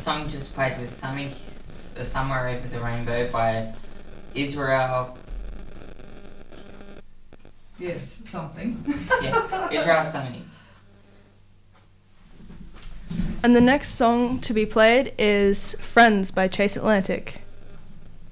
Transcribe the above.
song just played was Somewhere Over the Rainbow by Israel. Yes, something. Yeah, Israel something. And the next song to be played is Friends by Chase Atlantic.